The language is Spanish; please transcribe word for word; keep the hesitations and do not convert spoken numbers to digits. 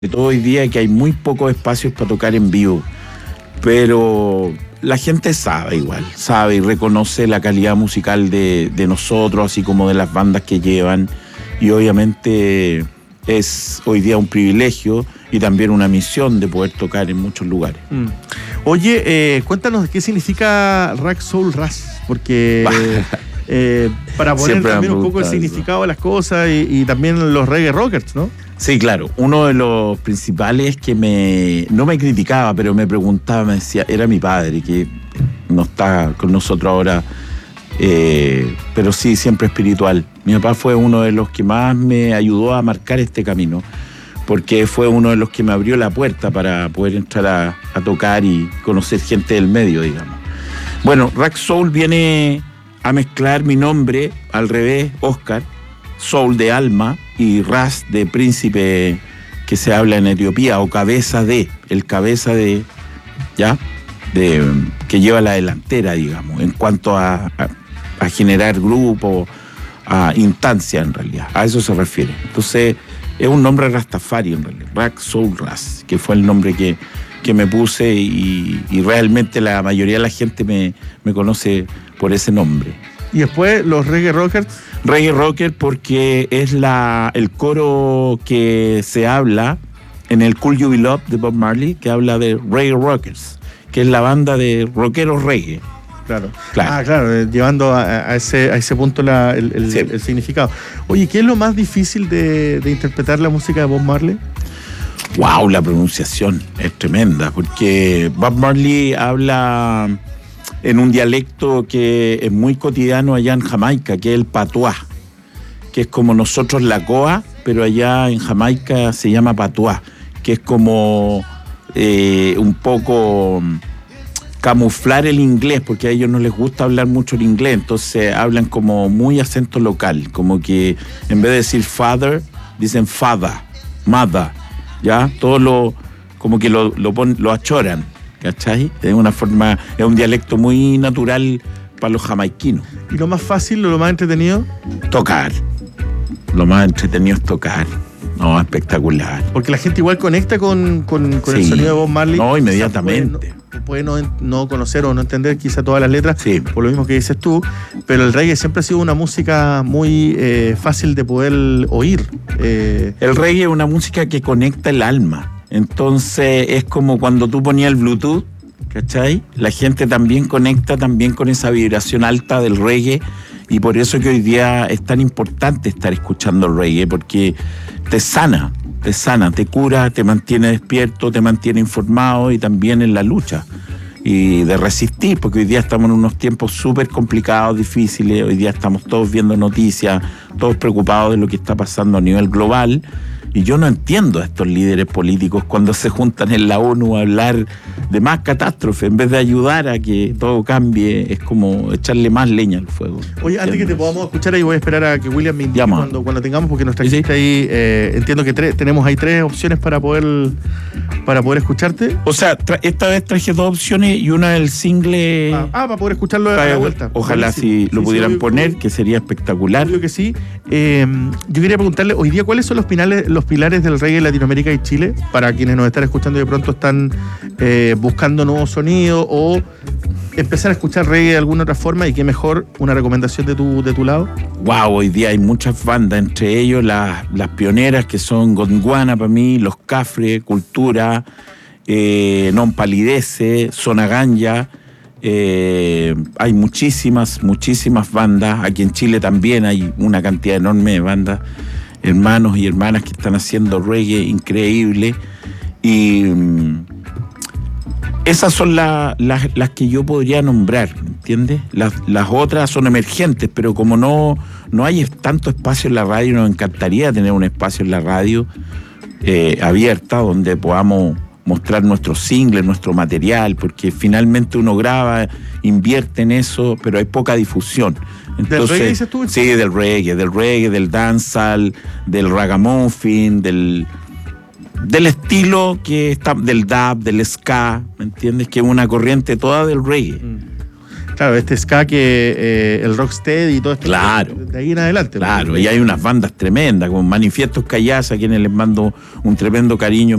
todo hoy día que hay muy pocos espacios para tocar en vivo, pero la gente sabe igual, sabe y reconoce la calidad musical de, de nosotros, así como de las bandas que llevan, y obviamente es hoy día un privilegio y también una misión de poder tocar en muchos lugares. Mm. Oye, eh, cuéntanos qué significa Rock Soul Ras, porque eh, para poner Siempre también un poco el eso. significado de las cosas y, y también los reggae rockers, ¿no? Sí, claro. Uno de los principales que me no me criticaba, pero me preguntaba, me decía, era mi padre, que no está con nosotros ahora, eh, pero sí, siempre espiritual. Mi papá fue uno de los que más me ayudó a marcar este camino, porque fue uno de los que me abrió la puerta para poder entrar a, a tocar y conocer gente del medio, digamos. Bueno, Rock Soul viene a mezclar mi nombre, al revés, Oscar, Soul de alma y Ras de príncipe, que se habla en Etiopía, o cabeza de, el cabeza de, ¿ya? De, que lleva la delantera, digamos, en cuanto a, a, a generar grupo, a instancia en realidad, a eso se refiere. Entonces, es un nombre rastafari en realidad, Rock Soul Ras, que fue el nombre que, que me puse y, y realmente la mayoría de la gente me, me conoce por ese nombre. Y después los reggae rockers. Reggae Rocker porque es la, el coro que se habla en el Cool You Be Love de Bob Marley, que habla de Reggae Rockers, que es la banda de rockeros reggae. Claro. Claro. Ah, claro, eh, llevando a, a, ese, a ese punto la, el, el, Sí. el significado. Oye, ¿qué es lo más difícil de, de interpretar la música de Bob Marley? Wow, la pronunciación es tremenda, porque Bob Marley habla en un dialecto que es muy cotidiano allá en Jamaica, que es el patuá, que es como nosotros la coa, pero allá en Jamaica se llama patuá, que es como eh, un poco camuflar el inglés, porque a ellos no les gusta hablar mucho el inglés, entonces hablan como muy acento local, como que en vez de decir father, dicen fada, mother, ¿ya? Todo lo, como que lo, lo, pon, lo achoran, ¿cachai? Es una forma, es un dialecto muy natural para los jamaiquinos. ¿Y lo más fácil o lo más entretenido? Tocar. Lo más entretenido es tocar. No, espectacular. Porque la gente igual conecta con, con, con Sí. el sonido de Bob Marley. No, Quizá inmediatamente. Puede, no, puede no, no conocer o no entender quizá todas las letras, Sí. por lo mismo que dices tú, pero el reggae siempre ha sido una música muy eh, fácil de poder oír. Eh, El reggae es una música que conecta el alma. Entonces es como cuando tú ponías el Bluetooth, ¿cachai? La gente también conecta también con esa vibración alta del reggae, y por eso que hoy día es tan importante estar escuchando el reggae, porque te sana, te sana, te cura, te mantiene despierto, te mantiene informado y también en la lucha y de resistir, porque hoy día estamos en unos tiempos súper complicados, difíciles. Hoy día estamos todos viendo noticias, todos preocupados de lo que está pasando a nivel global. Y yo no entiendo a estos líderes políticos cuando se juntan en la ONU a hablar de más catástrofes, en vez de ayudar a que todo cambie, es como echarle más leña al fuego. Oye, antes que te podamos escuchar ahí, voy a esperar a que William me indique Llama. cuando, cuando tengamos, porque nos Sí, sí. trajiste ahí, eh, entiendo que tres, tenemos ahí tres opciones para poder, para poder escucharte. O sea, tra- esta vez traje dos opciones y una del single. Ah, ah, para poder escucharlo a la vuelta. Ojalá Buenísimo. si lo Sí, pudieran sí, poner, obvio, que sería espectacular. obvio que sí. Eh, yo quería preguntarle, hoy día, ¿cuáles son los pilares, los pilares del reggae en Latinoamérica y Chile? Para quienes nos están escuchando y de pronto están eh, buscando nuevos sonidos o empezar a escuchar reggae de alguna otra forma, y qué mejor una recomendación de tu, de tu lado. Wow, hoy día hay muchas bandas, entre ellos las, las pioneras que son Gondwana para mí, Los Cafres, Cultura, eh, Non Palidece, Zona Ganja. Eh, hay muchísimas, muchísimas bandas. Aquí en Chile también hay una cantidad enorme de bandas, hermanos y hermanas que están haciendo reggae increíble. Y mm, esas son la, las, las que yo podría nombrar, ¿entiendes? Las, las otras son emergentes, pero como no, no hay tanto espacio en la radio, nos encantaría tener un espacio en la radio eh, abierta donde podamos mostrar nuestros singles, nuestro material, porque finalmente uno graba, invierte en eso, pero hay poca difusión. Entonces, ¿Del reggae dices tú? Sí, del reggae, del reggae, del dancehall, del ragamuffin, del... del estilo que está, del dub, del ska, ¿me entiendes? Que es una corriente toda del reggae. Mm. Claro, este ska que eh, el rocksteady y todo esto. Claro. De ahí en adelante. Claro, y hay unas bandas tremendas, como Manifiesto Callaz, a quienes les mando un tremendo cariño.